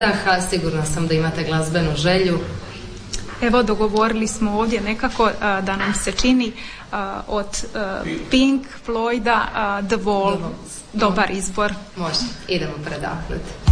Aha, sigurna sam da imate glazbenu želju. Evo, dogovorili smo ovdje nekako da nam se čini od Pink Floyda The Wall dobar izbor. Može, idemo predahnuti.